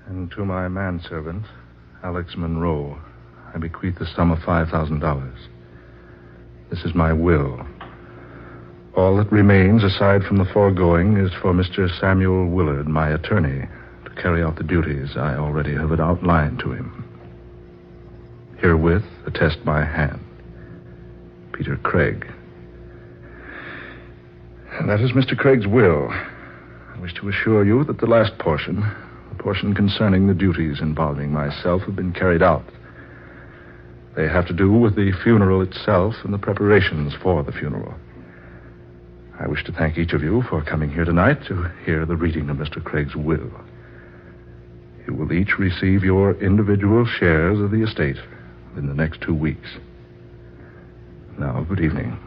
And to my manservant, Alex Monroe, I bequeath the sum of $5,000. This is my will. All that remains, aside from the foregoing, is for Mr. Samuel Willard, my attorney, to carry out the duties I already have outlined to him. Herewith, attest my hand. Peter Craig. And that is Mr. Craig's will. I wish to assure you that the last portion, the portion concerning the duties involving myself, have been carried out. They have to do with the funeral itself and the preparations for the funeral. I wish to thank each of you for coming here tonight to hear the reading of Mr. Craig's will. You will each receive your individual shares of the estate within the next 2 weeks. Now, good evening.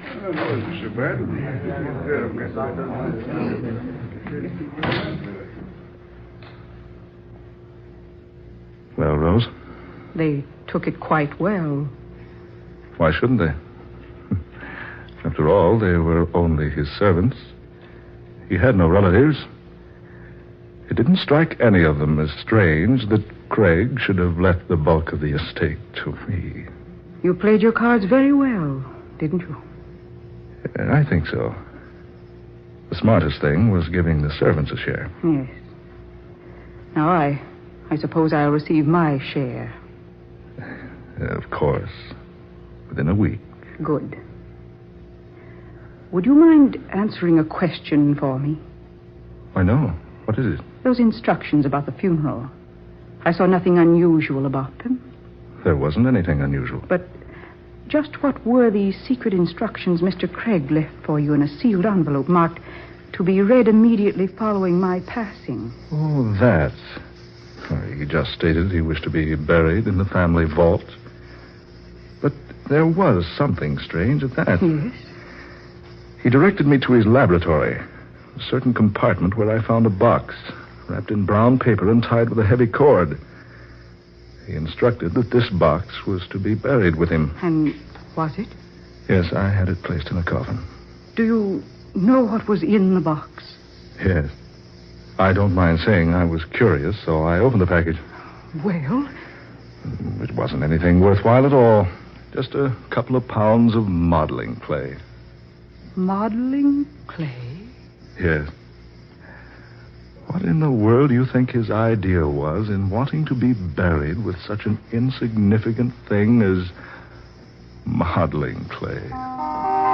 Well, Rose? They took it quite well. Why shouldn't they? After all, they were only his servants. He had no relatives. It didn't strike any of them as strange that Craig should have left the bulk of the estate to me. You played your cards very well, didn't you? I think so. The smartest thing was giving the servants a share. Yes. Now, I suppose I'll receive my share. Of course. Within a week. Good. Would you mind answering a question for me? Why, no. What is it? Those instructions about the funeral. I saw nothing unusual about them. There wasn't anything unusual. But just what were the secret instructions Mr. Craig left for you in a sealed envelope marked to be read immediately following my passing? Oh, that. He just stated he wished to be buried in the family vault. But there was something strange at that. Yes? He directed me to his laboratory, a certain compartment where I found a box wrapped in brown paper and tied with a heavy cord. He instructed that this box was to be buried with him. And was it? Yes, I had it placed in a coffin. Do you know what was in the box? Yes. I don't mind saying I was curious, so I opened the package. Well? It wasn't anything worthwhile at all. Just a couple of pounds of modeling clay. Modeling clay? Yes. What in the world do you think his idea was in wanting to be buried with such an insignificant thing as modeling clay?